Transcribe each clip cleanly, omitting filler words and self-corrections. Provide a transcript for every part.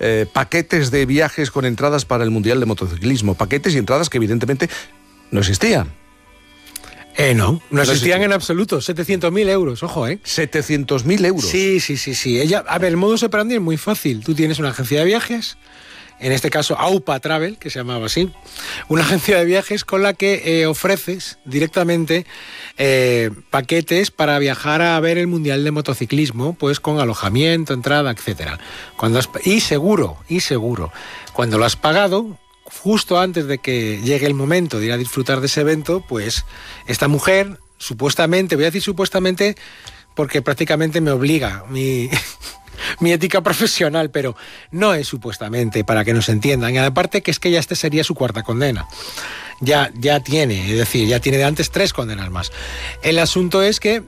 paquetes de viajes con entradas para el Mundial de Motociclismo. Paquetes y entradas que evidentemente no existían. No existían en absoluto. 700.000 euros, ojo, 700.000 euros. Sí. Ella, a ver, el modus operandi es muy fácil. Tú tienes una agencia de viajes, en este caso AUPA Travel, que se llamaba así, una agencia de viajes con la que ofreces directamente paquetes para viajar a ver el Mundial de Motociclismo, pues con alojamiento, entrada, etcétera. Y seguro, cuando lo has pagado, justo antes de que llegue el momento de ir a disfrutar de ese evento, pues esta mujer, supuestamente, voy a decir supuestamente porque prácticamente me obliga mi ética profesional, pero no es supuestamente, para que nos entiendan. Y aparte que es que ya este sería su cuarta condena. Ya tiene, es decir, ya tiene de antes 3 condenas más. El asunto es que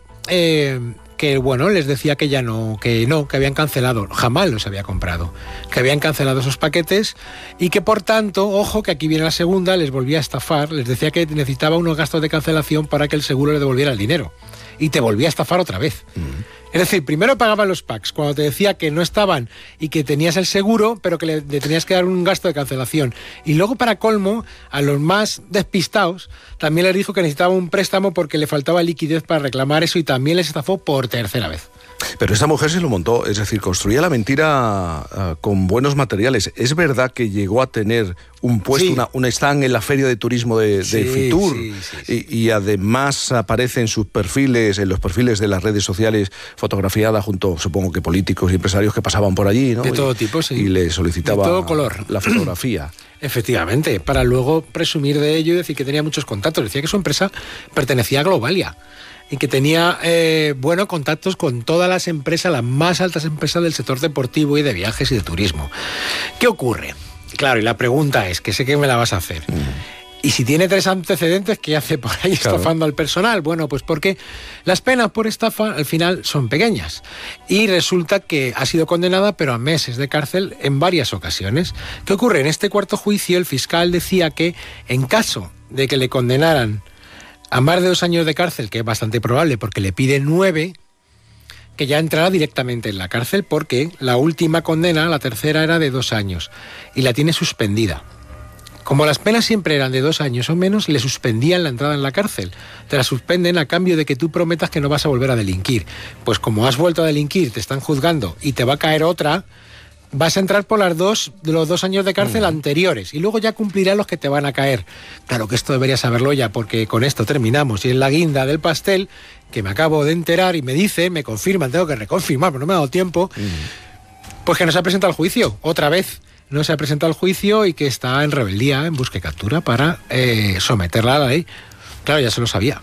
bueno, les decía que que habían cancelado, jamás los había comprado, que habían cancelado esos paquetes y que por tanto, ojo, que aquí viene la segunda, les volvía a estafar, les decía que necesitaba unos gastos de cancelación para que el seguro le devolviera el dinero y te volvía a estafar otra vez. Es decir, primero pagaban los packs cuando te decía que no estaban y que tenías el seguro, pero que le tenías que dar un gasto de cancelación. Y luego, para colmo, a los más despistados, también les dijo que necesitaba un préstamo porque le faltaba liquidez para reclamar eso y también les estafó por tercera vez. Pero esta mujer se lo montó, es decir, construía la mentira con buenos materiales. ¿Es verdad que llegó a tener un puesto, sí, un stand en la feria de turismo de Fitur? Sí. Y además aparece en sus perfiles, en los perfiles de las redes sociales, fotografiada junto, supongo que políticos y empresarios que pasaban por allí, ¿no? De todo tipo, sí. Y le solicitaba de todo color la fotografía. Efectivamente, para luego presumir de ello y decir que tenía muchos contactos. Decía que su empresa pertenecía a Globalia y que tenía contactos con todas las empresas, las más altas empresas del sector deportivo y de viajes y de turismo. ¿Qué ocurre? Claro, y la pregunta es, que sé que me la vas a hacer. Y si tiene 3 antecedentes, ¿qué hace por ahí estafando al personal? Bueno, pues porque las penas por estafa al final son pequeñas. Y resulta que ha sido condenada, pero a meses de cárcel en varias ocasiones. ¿Qué ocurre? En este cuarto juicio el fiscal decía que en caso de que le condenaran a más de 2 años de cárcel, que es bastante probable porque le pide 9, que ya entrará directamente en la cárcel porque la última condena, la tercera, era de 2 años y la tiene suspendida. Como las penas siempre eran de 2 años o menos, le suspendían la entrada en la cárcel. Te la suspenden a cambio de que tú prometas que no vas a volver a delinquir. Pues como has vuelto a delinquir, te están juzgando y te va a caer otra, vas a entrar por los 2 años de cárcel anteriores y luego ya cumplirás los que te van a caer. Claro que esto deberías saberlo ya, porque con esto terminamos y es la guinda del pastel que me acabo de enterar y me confirman, tengo que reconfirmar, pero no me ha dado tiempo, pues que no se ha presentado al juicio, otra vez. No se ha presentado al juicio y que está en rebeldía, en busca y captura para someterla a la ley. Claro, ya se lo sabía.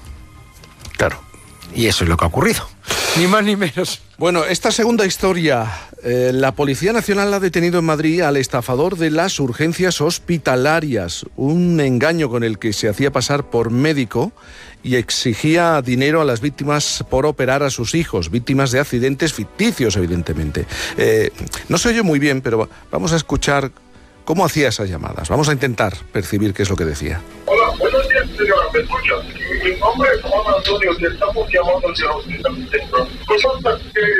Claro. Y eso es lo que ha ocurrido. Ni más ni menos. Bueno, esta segunda historia, la Policía Nacional ha detenido en Madrid al estafador de las urgencias hospitalarias. Un engaño con el que se hacía pasar por médico y exigía dinero a las víctimas por operar a sus hijos, víctimas de accidentes ficticios, evidentemente. No se oye muy bien, pero vamos a escuchar cómo hacía esas llamadas. Vamos a intentar percibir qué es lo que decía. Hola, buenos días, señora, ¿me escuchas? Mi nombre es Juan Antonio y estamos llamando al hospital centro. Resulta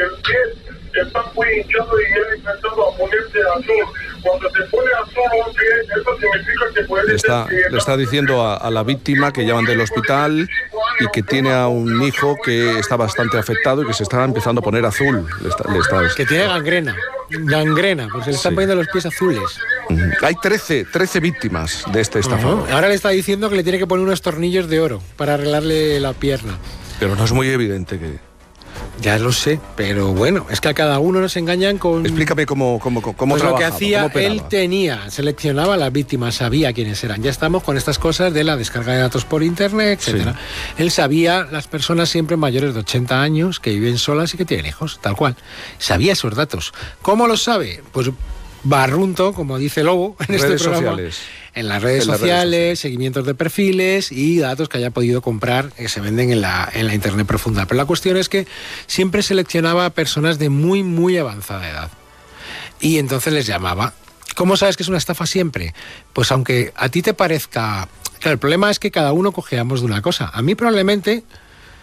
que está muy hinchado y él intentando a ponerse azul. Cuando se pone azul, eso significa que puede Le está diciendo a la víctima que llaman del hospital y que tiene a un hijo que está bastante afectado y que se está empezando a poner azul. Que tiene gangrena, porque se le están poniendo los pies azules. Hay 13 víctimas de este estafador. Ahora le está diciendo que le tiene que poner unos tornillos de oro para arreglarle la pierna. Pero no es muy evidente que... Ya lo sé, pero bueno, es que a cada uno nos engañan con... Explícame cómo pues lo que hacía, él seleccionaba a las víctimas, sabía quiénes eran. Ya estamos con estas cosas de la descarga de datos por internet, etcétera. Sí. Él sabía las personas siempre mayores de 80 años que viven solas y que tienen hijos, tal cual. Sabía esos datos. ¿Cómo los sabe? Pues barrunto, como dice Lobo en este programa. Sociales. En las redes sociales, seguimientos de perfiles y datos que haya podido comprar que se venden en la internet profunda. Pero la cuestión es que siempre seleccionaba a personas de muy, muy avanzada edad. Y entonces les llamaba. ¿Cómo sabes que es una estafa siempre? Pues aunque a ti te parezca... Claro, el problema es que cada uno cojeamos de una cosa. A mí probablemente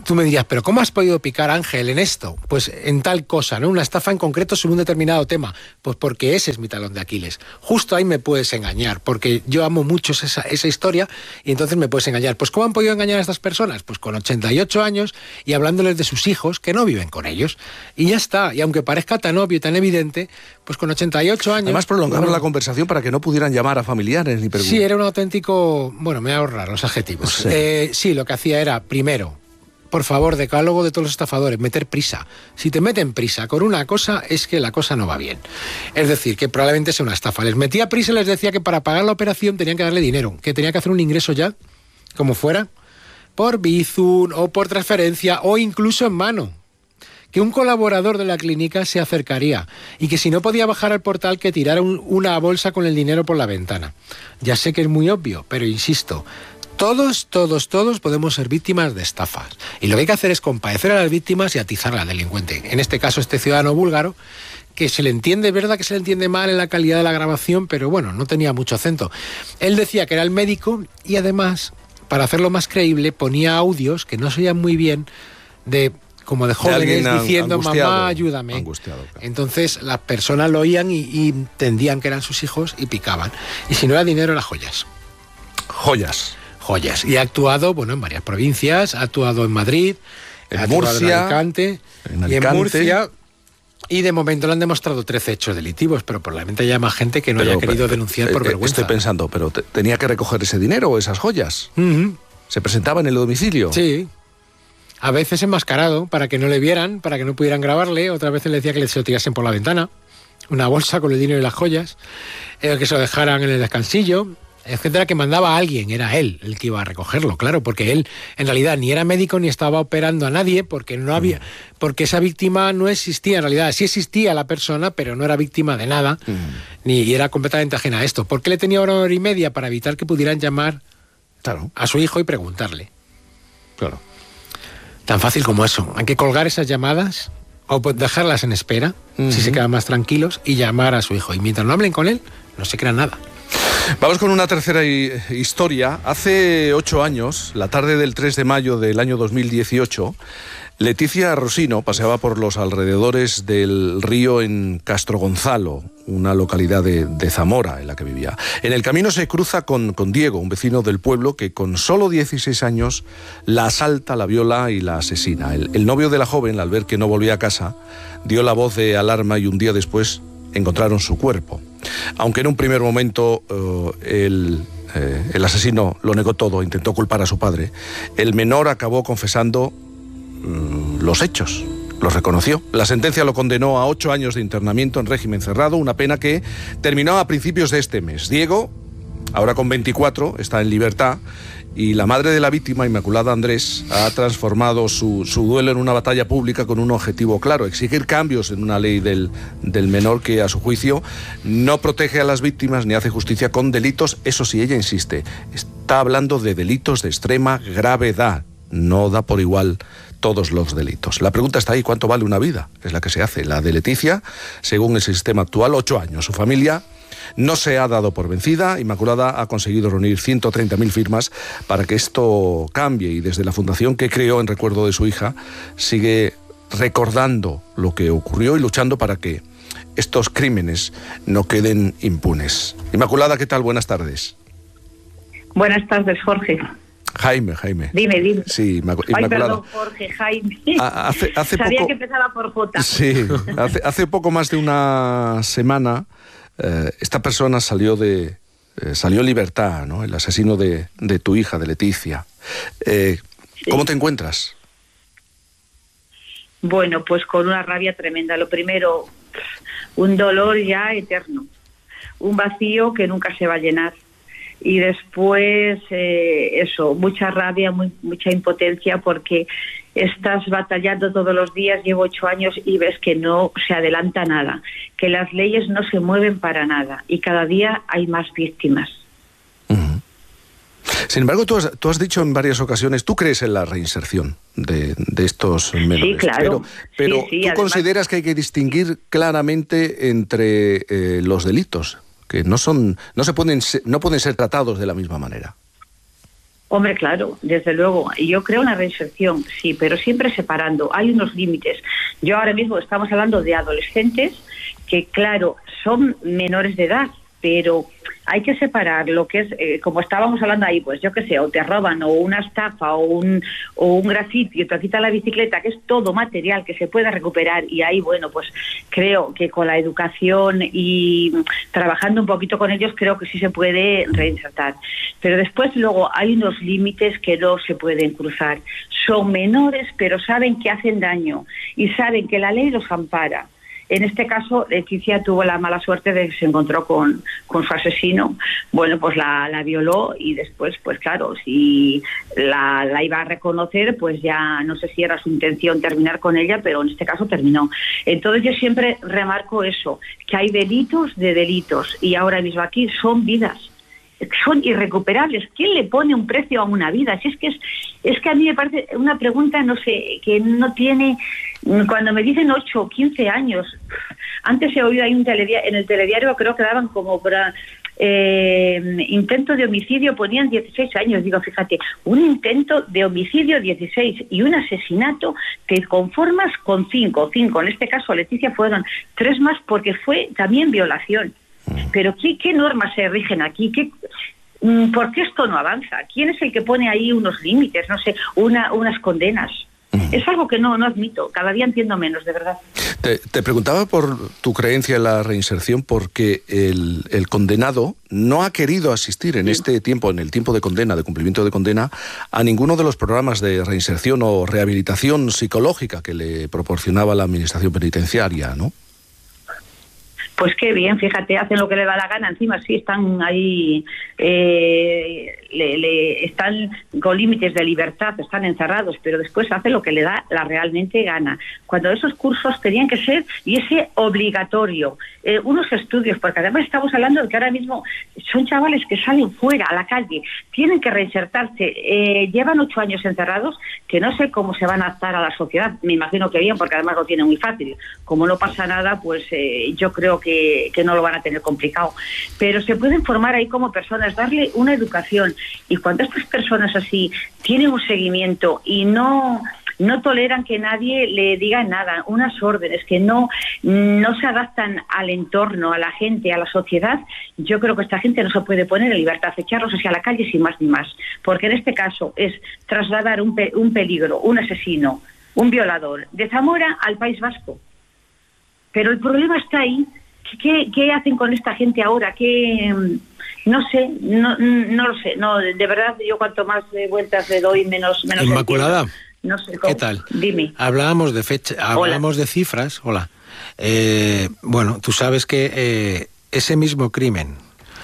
tú me dirías, ¿pero cómo has podido picar, Ángel, en esto? Pues en tal cosa, ¿no? Una estafa en concreto sobre un determinado tema. Pues porque ese es mi talón de Aquiles. Justo ahí me puedes engañar, porque yo amo mucho esa historia y entonces me puedes engañar. Pues ¿cómo han podido engañar a estas personas? Pues con 88 años y hablándoles de sus hijos que no viven con ellos. Y ya está. Y aunque parezca tan obvio y tan evidente, pues con 88 años... Además prolongaron la conversación para que no pudieran llamar a familiares ni preguntar. Sí, era un auténtico... Bueno, me voy a ahorrar los adjetivos. Sí, lo que hacía era, primero, por favor, decálogo de todos los estafadores, meter prisa. Si te meten prisa con una cosa, es que la cosa no va bien. Es decir, que probablemente sea una estafa. Les metía prisa y les decía que para pagar la operación tenían que darle dinero, que tenía que hacer un ingreso ya, como fuera, por Bizum o por transferencia o incluso en mano. Que un colaborador de la clínica se acercaría y que si no podía bajar al portal que tirara una bolsa con el dinero por la ventana. Ya sé que es muy obvio, pero insisto, todos podemos ser víctimas de estafas. Y lo que hay que hacer es compadecer a las víctimas y atizar al delincuente. En este caso, este ciudadano búlgaro, que se le entiende, es verdad que se le entiende mal en la calidad de la grabación, pero bueno, no tenía mucho acento. Él decía que era el médico y además, para hacerlo más creíble, ponía audios que no se oían muy bien como de jóvenes diciendo, mamá, ayúdame. Claro. Entonces las personas lo oían y entendían que eran sus hijos y picaban. Y si no era dinero, era joyas. Joyas. Y ha actuado, bueno, en varias provincias, ha actuado en Madrid, en Murcia, en Alicante, y en Murcia. Y de momento le han demostrado 13 hechos delictivos, pero probablemente haya más gente que no haya querido denunciar por vergüenza. Estoy pensando, pero ¿tenía que recoger ese dinero o esas joyas? ¿Se presentaba en el domicilio? Sí. A veces enmascarado, para que no le vieran, para que no pudieran grabarle. Otras veces le decía que se lo tirasen por la ventana. Una bolsa con el dinero y las joyas. Que se lo dejaran en el descansillo, etcétera, que mandaba a alguien. Era él el que iba a recogerlo, claro, porque él en realidad ni era médico ni estaba operando a nadie, porque no había, porque esa víctima no existía. En realidad sí existía la persona, pero no era víctima de nada, ni era completamente ajena a esto. ¿Por qué le tenía una hora y media? Para evitar que pudieran llamar a su hijo y preguntarle. Claro. Tan fácil como eso. Hay que colgar esas llamadas o dejarlas en espera, si se quedan más tranquilos, y llamar a su hijo. Y mientras no hablen con él, no se crean nada. Vamos con una tercera historia. Hace 8 años, la tarde del 3 de mayo del año 2018, Leticia Rosino paseaba por los alrededores del río en Castrogonzalo, una localidad de Zamora en la que vivía. En el camino se cruza con Diego, un vecino del pueblo que con solo 16 años la asalta, la viola y la asesina. El novio de la joven, al ver que no volvía a casa, dio la voz de alarma y un día después encontraron su cuerpo. Aunque en un primer momento el asesino lo negó todo, intentó culpar a su padre, el menor acabó confesando los hechos, los reconoció. La sentencia lo condenó a 8 años de internamiento en régimen cerrado, una pena que terminó a principios de este mes. Diego, ahora con 24, está en libertad y la madre de la víctima, Inmaculada Andrés, ha transformado su duelo en una batalla pública con un objetivo claro: exigir cambios en una ley del menor que, a su juicio, no protege a las víctimas ni hace justicia con delitos. Eso sí, ella insiste, está hablando de delitos de extrema gravedad, no da por igual todos los delitos. La pregunta está ahí: ¿cuánto vale una vida? Es la que se hace. La de Leticia, según el sistema actual, 8 años. Su familia no se ha dado por vencida. Inmaculada ha conseguido reunir 130.000 firmas para que esto cambie, y desde la fundación que creó en recuerdo de su hija sigue recordando lo que ocurrió y luchando para que estos crímenes no queden impunes. Inmaculada, ¿qué tal? Buenas tardes. Buenas tardes, Jorge. Jaime. Dime. Sí, Inmaculada. Ay, perdón, Jorge, Jaime. Hace Sabía poco, que empezaba por J. Sí, hace poco más de una semana esta persona salió en libertad, ¿no? El asesino de tu hija, de Leticia. ¿Cómo te encuentras? Bueno, pues con una rabia tremenda. Lo primero, un dolor ya eterno, un vacío que nunca se va a llenar. Y después, mucha rabia, mucha impotencia, porque estás batallando todos los días, llevo 8 años y ves que no se adelanta nada, que las leyes no se mueven para nada y cada día hay más víctimas. Sin embargo, tú has dicho en varias ocasiones, tú crees en la reinserción de estos menores. Sí, claro. Pero sí, tú además, consideras que hay que distinguir claramente entre los delitos, que no pueden ser tratados de la misma manera. Hombre, claro, desde luego. Yo creo en la reinserción, sí, pero siempre separando. Hay unos límites. Yo ahora mismo estamos hablando de adolescentes que, claro, son menores de edad, pero hay que separar lo que es, como estábamos hablando ahí, pues yo qué sé, o te roban, o una estafa, o un grafiti, o te quitan la bicicleta, que es todo material que se puede recuperar, y ahí, bueno, pues creo que con la educación y trabajando un poquito con ellos, creo que sí se puede reinsertar. Pero después luego hay unos límites que no se pueden cruzar. Son menores, pero saben que hacen daño, y saben que la ley los ampara. En este caso, Leticia tuvo la mala suerte de que se encontró con su asesino. Bueno, pues la violó, y después, pues claro, si la iba a reconocer, pues ya no sé si era su intención terminar con ella, pero en este caso terminó. Entonces yo siempre remarco eso, que hay delitos de delitos, y ahora mismo aquí son vidas. Son irrecuperables. ¿Quién le pone un precio a una vida? Si es que a mí me parece una pregunta, no sé, que no tiene... Cuando me dicen 8 o 15 años, antes he oído ahí en el telediario, creo que daban como para intento de homicidio, ponían 16 años. Digo, fíjate, un intento de homicidio 16 y un asesinato, te conformas con 5. En este caso, Leticia, fueron 3 más porque fue también violación. Pero ¿qué normas se rigen aquí? ¿Por qué esto no avanza? ¿Quién es el que pone ahí unos límites? No sé, unas condenas. Es algo que no admito. Cada día entiendo menos, de verdad. Te preguntaba por tu creencia en la reinserción, porque el condenado no ha querido asistir en este tiempo, en el tiempo de condena, de cumplimiento de condena, a ninguno de los programas de reinserción o rehabilitación psicológica que le proporcionaba la administración penitenciaria, ¿no? Pues qué bien, fíjate, hacen lo que le da la gana. Encima sí están ahí, están con límites de libertad, están encerrados, pero después hace lo que le da la realmente gana. Cuando esos cursos tenían que ser, y ese obligatorio, unos estudios, porque además estamos hablando de que ahora mismo son chavales que salen fuera, a la calle, tienen que reinsertarse, llevan 8 años encerrados, que no sé cómo se van a adaptar a la sociedad. Me imagino que bien, porque además lo tienen muy fácil. Como no pasa nada, pues yo creo que no lo van a tener complicado, pero se pueden formar ahí como personas, darle una educación, y cuando estas personas así tienen un seguimiento y no toleran que nadie le diga nada, unas órdenes, que no se adaptan al entorno, a la gente, a la sociedad, yo creo que esta gente no se puede poner en libertad, echarlos hacia la calle sin más ni más, porque en este caso es trasladar un peligro, un asesino, un violador de Zamora al País Vasco. Pero el problema está ahí. ¿Qué hacen con esta gente ahora? No sé, no lo sé. No, de verdad, yo cuanto más vueltas le doy, menos Inmaculada, no sé cómo. ¿Qué tal? Dime. Hablábamos de fecha, hablábamos de cifras. Hola. Bueno, tú sabes que ese mismo crimen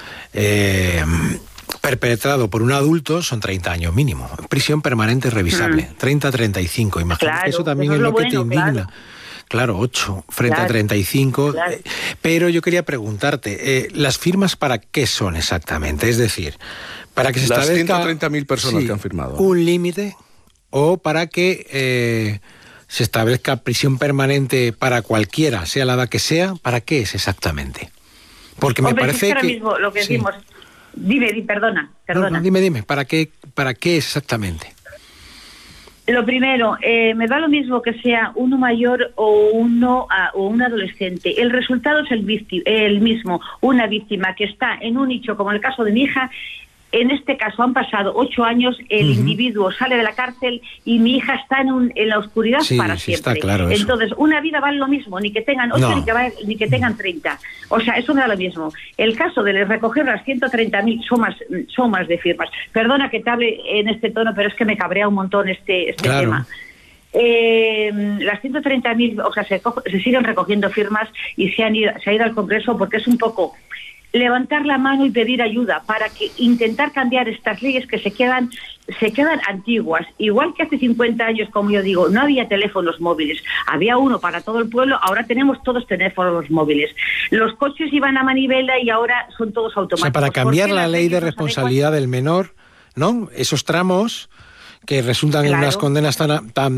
perpetrado por un adulto son 30 años mínimo. Prisión permanente revisable. 30 a 35. Imagínate, que eso también es lo que te indigna. Claro. Claro, 8 frente a 35. Claro. Pero yo quería preguntarte, ¿las firmas para qué son exactamente? Es decir, para que se establezca... Las 130.000 personas que han firmado. ¿Un límite? ¿O para que se establezca prisión permanente para cualquiera, sea la edad que sea? ¿Para qué es exactamente? Porque me parece que... ahora mismo lo que decimos... Dime, perdona. No, dime, ¿para qué es exactamente? Lo primero, me da lo mismo que sea uno mayor o un adolescente. El resultado es el mismo. Una víctima que está en un nicho, como en el caso de mi hija. En este caso han pasado 8 años, el individuo sale de la cárcel y mi hija está en la oscuridad para siempre. Está claro eso. Entonces, una vida vale lo mismo, ni que tengan 8 ni que tengan 30. O sea, eso me da lo mismo. El caso de recoger las 130.000 son más de firmas. Perdona que te hable en este tono, pero es que me cabrea un montón este tema. Las 130.000, o sea, se siguen recogiendo firmas y se ha ido al Congreso, porque es un poco levantar la mano y pedir ayuda para que intentar cambiar estas leyes que se quedan antiguas. Igual que hace 50 años, como yo digo, no había teléfonos móviles, había uno para todo el pueblo, ahora tenemos todos teléfonos móviles. Los coches iban a manivela y ahora son todos automáticos. O sea, para cambiar la ley de responsabilidad del menor, ¿no? Esos tramos que resultan en unas condenas tan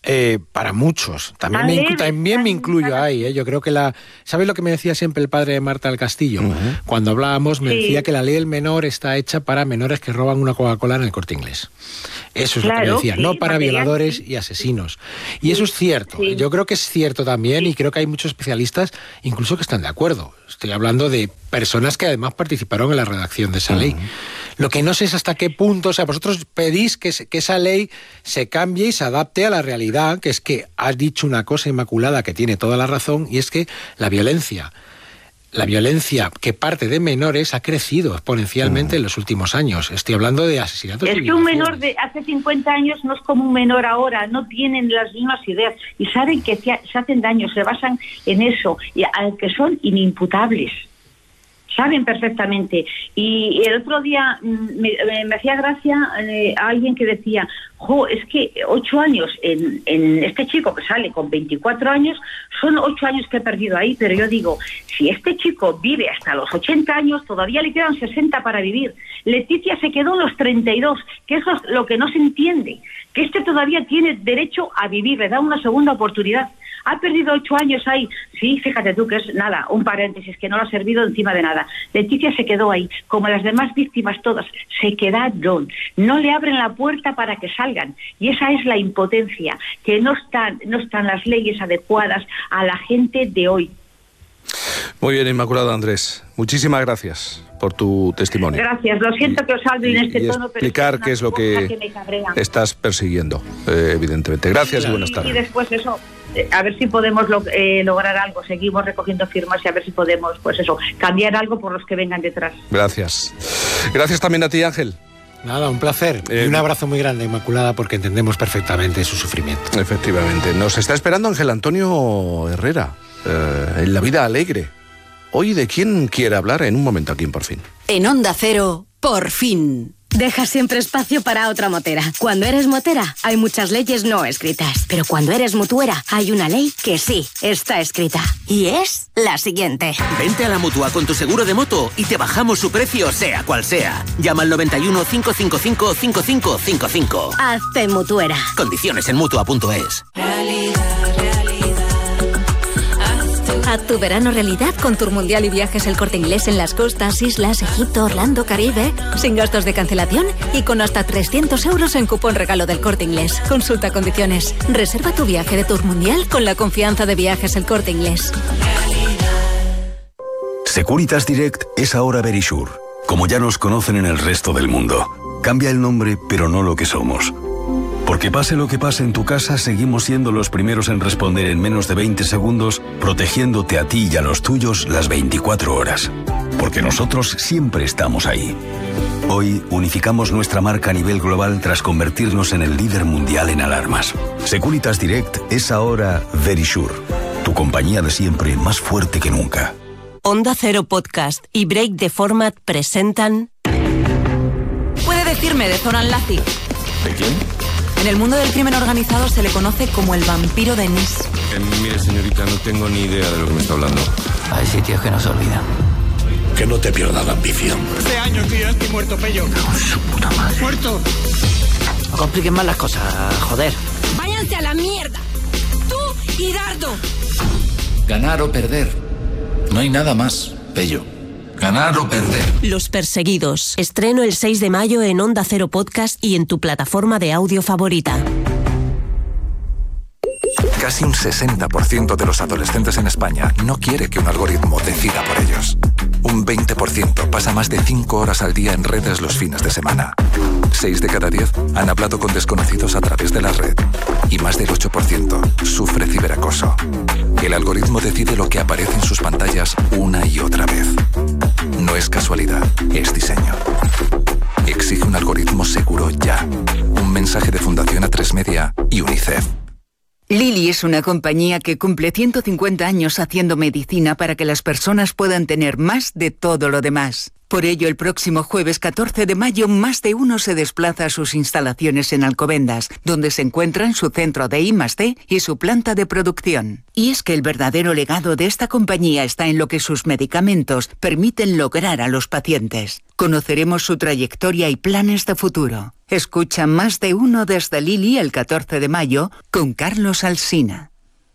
Para muchos. También me incluyo ahí. Yo creo que ¿sabes lo que me decía siempre el padre de Marta del Castillo? Cuando hablábamos me decía que la ley del menor está hecha para menores que roban una Coca-Cola en el Corte Inglés. Eso es lo que me decía, no para violadores y asesinos. Y eso es cierto. Yo creo que es cierto también y creo que hay muchos especialistas incluso que están de acuerdo. Estoy hablando de personas que además participaron en la redacción de esa ley. Lo que no sé es hasta qué punto, o sea, vosotros pedís que esa ley se cambie y se adapte a la realidad, que es que has dicho una cosa, Inmaculada, que tiene toda la razón, y es que la violencia que parte de menores ha crecido exponencialmente en los últimos años. Estoy hablando de asesinatos. Es que un menor de hace 50 años no es como un menor ahora, no tienen las mismas ideas y saben que se hacen daño, se basan en eso, y que son inimputables. Saben perfectamente. Y el otro día me hacía gracia a alguien que decía, es que 8 años en este chico que sale con 24 años, son 8 años que he perdido ahí, pero yo digo, si este chico vive hasta los 80 años, todavía le quedan 60 para vivir. Leticia se quedó en los 32, que eso es lo que no se entiende, que este todavía tiene derecho a vivir, le da una segunda oportunidad. Ha perdido 8 años ahí. Sí, fíjate tú que es nada, un paréntesis, que no le ha servido encima de nada. Leticia se quedó ahí, como las demás víctimas todas, se quedaron. No le abren la puerta para que salgan. Y esa es la impotencia, que no están las leyes adecuadas a la gente de hoy. Muy bien, Inmaculada, Andrés. Muchísimas gracias por tu testimonio. Gracias, lo siento que os hable en este tono, pero explicar qué es lo que estás persiguiendo, evidentemente. Gracias y buenas tardes. Y después eso, a ver si podemos lograr algo. Seguimos recogiendo firmas y a ver si podemos, pues eso, cambiar algo por los que vengan detrás. Gracias. Gracias también a ti, Ángel. Nada, un placer. Y un abrazo muy grande, Inmaculada, porque entendemos perfectamente su sufrimiento. Efectivamente. Nos está esperando Ángel Antonio Herrera, en La Vida Alegre. Hoy, ¿de quién quiere hablar? En un momento aquí en Por Fin. En Onda Cero, Por Fin. Deja siempre espacio para otra motera. Cuando eres motera, hay muchas leyes no escritas. Pero cuando eres mutuera, hay una ley que sí está escrita. Y es la siguiente. Vente a la Mutua con tu seguro de moto y te bajamos su precio, sea cual sea. Llama al 91 555 5555. Hazte mutuera. Condiciones en Mutua.es. Haz tu verano realidad con Tour Mundial y Viajes El Corte Inglés en las costas, islas, Egipto, Orlando, Caribe, sin gastos de cancelación y con hasta 300 euros en cupón regalo del Corte Inglés. Consulta condiciones. Reserva tu viaje de Tour Mundial con la confianza de Viajes El Corte Inglés. Securitas Direct es ahora Verisure, como ya nos conocen en el resto del mundo. Cambia el nombre, pero no lo que somos. Porque pase lo que pase en tu casa, seguimos siendo los primeros en responder en menos de 20 segundos, protegiéndote a ti y a los tuyos las 24 horas. Porque nosotros siempre estamos ahí. Hoy unificamos nuestra marca a nivel global tras convertirnos en el líder mundial en alarmas. Securitas Direct es ahora Verisure, tu compañía de siempre más fuerte que nunca. Onda Cero Podcast y Break the Format presentan... Puede decirme de Zoran Lazic. ¿De quién? En el mundo del crimen organizado se le conoce como el vampiro de Nice. Mire, señorita, no tengo ni idea de lo que me está hablando. Hay sitios que no se olvidan. Que no te pierda la ambición. Hace años que yo estoy muerto, Pello. Con su puta madre. ¡Muerto! No compliquen más las cosas, joder. ¡Váyanse a la mierda! ¡Tú y Dardo! Ganar o perder. No hay nada más, Pello. Ganar o perder. Los Perseguidos. Estreno el 6 de mayo en Onda Cero Podcast y en tu plataforma de audio favorita. Casi un 60% de los adolescentes en España no quiere que un algoritmo decida por ellos. Un 20% pasa más de 5 horas al día en redes los fines de semana. 6 de cada 10 han hablado con desconocidos a través de la red. Y más del 8% sufre ciberacoso. El algoritmo decide lo que aparece en sus pantallas una y otra vez. No es casualidad, es diseño. Exige un algoritmo seguro ya. Un mensaje de Fundación A3 Media y UNICEF. Lilly es una compañía que cumple 150 años haciendo medicina para que las personas puedan tener más de todo lo demás. Por ello, el próximo jueves 14 de mayo, más de uno se desplaza a sus instalaciones en Alcobendas, donde se encuentran su centro de I+D y su planta de producción. Y es que el verdadero legado de esta compañía está en lo que sus medicamentos permiten lograr a los pacientes. Conoceremos su trayectoria y planes de futuro. Escucha Más de Uno desde Lili el 14 de mayo con Carlos Alsina.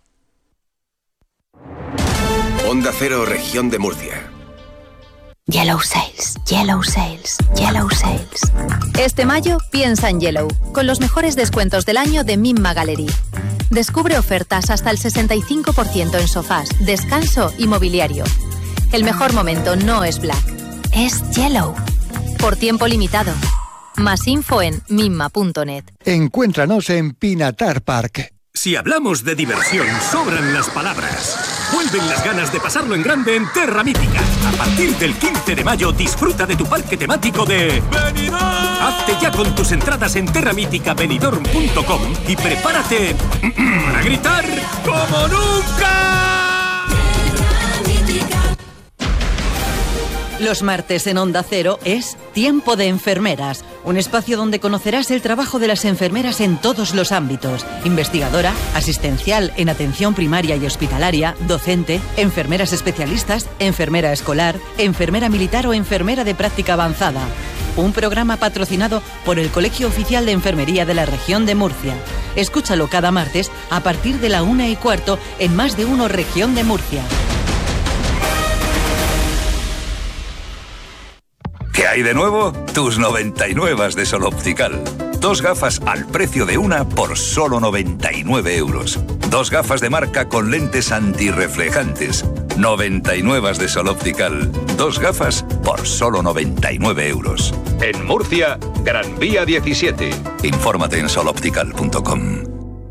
Onda Cero, Región de Murcia. Yellow Sales, Yellow Sales, Yellow Sales. Este mayo piensa en Yellow, con los mejores descuentos del año de Mimma Gallery. Descubre ofertas hasta el 65% en sofás, descanso y mobiliario. El mejor momento no es Black, es Yellow. Por tiempo limitado. Más info en mimma.net. Encuéntranos en Pinatar Park. Si hablamos de diversión, sobran las palabras. Vuelven las ganas de pasarlo en grande en Terra Mítica. A partir del 15 de mayo disfruta de tu parque temático de Benidorm. Hazte ya con tus entradas en terramíticabenidorm.com y prepárate para gritar como nunca. Los martes en Onda Cero es Tiempo de Enfermeras, un espacio donde conocerás el trabajo de las enfermeras en todos los ámbitos: investigadora, asistencial en atención primaria y hospitalaria, docente, enfermeras especialistas, enfermera escolar, enfermera militar o enfermera de práctica avanzada. Un programa patrocinado por el Colegio Oficial de Enfermería de la Región de Murcia. Escúchalo cada martes a partir de la 1:15 en Más de Uno Región de Murcia. ¿Qué hay de nuevo? Tus 99 de Sol Optical. 2 gafas al precio de una por solo 99 euros. 2 gafas de marca con lentes antirreflejantes. 99 de Sol Optical. 2 gafas por solo 99 euros. En Murcia, Gran Vía 17. Infórmate en soloptical.com.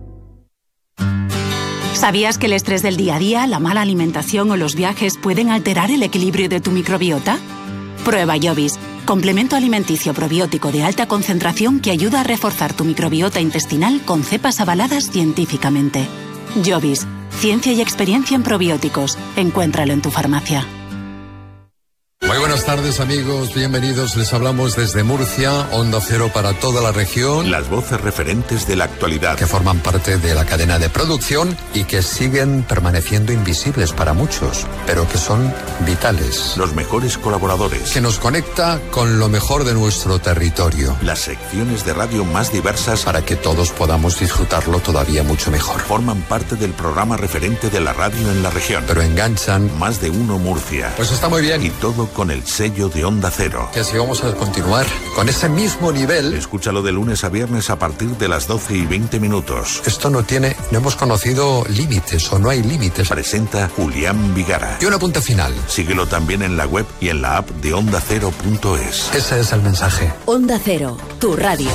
¿Sabías que el estrés del día a día, la mala alimentación o los viajes pueden alterar el equilibrio de tu microbiota? Prueba Jovis, complemento alimenticio probiótico de alta concentración que ayuda a reforzar tu microbiota intestinal con cepas avaladas científicamente. Jovis, ciencia y experiencia en probióticos. Encuéntralo en tu farmacia. Muy buenas tardes, amigos, bienvenidos. Les hablamos desde Murcia, Onda Cero para toda la región. Las voces referentes de la actualidad. Que forman parte de la cadena de producción y que siguen permaneciendo invisibles para muchos, pero que son vitales. Los mejores colaboradores. Que nos conecta con lo mejor de nuestro territorio. Las secciones de radio más diversas. Para que todos podamos disfrutarlo todavía mucho mejor. Forman parte del programa referente de la radio en la región. Pero enganchan. Más de Uno Murcia. Pues está muy bien. Y todo con el sello de Onda Cero. Que así vamos a continuar con ese mismo nivel. Escúchalo de lunes a viernes a partir de las 12:20. Esto no hemos conocido límites o no hay límites. Presenta Julián Vigara. Y un apunte final. Síguelo también en la web y en la app de ondacero.es. Ese es el mensaje. Onda Cero, tu radio.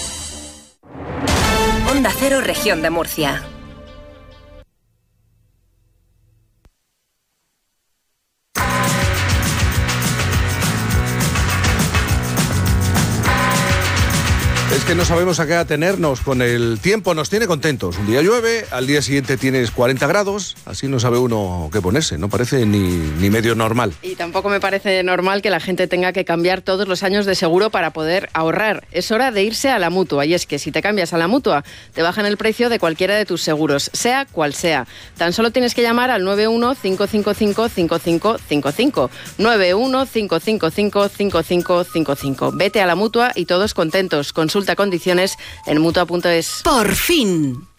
Onda Cero, Región de Murcia. Es que no sabemos a qué atenernos con el tiempo, nos tiene contentos. Un día llueve, al día siguiente tienes 40 grados, así no sabe uno qué ponerse, no parece ni medio normal. Y tampoco me parece normal que la gente tenga que cambiar todos los años de seguro para poder ahorrar. Es hora de irse a la Mutua, y es que si te cambias a la Mutua, te bajan el precio de cualquiera de tus seguros, sea cual sea. Tan solo tienes que llamar al 91-555-5555, 91-555-5555. Vete a la Mutua y todos contentos. Consulta condiciones en Mutua.es. Por fin.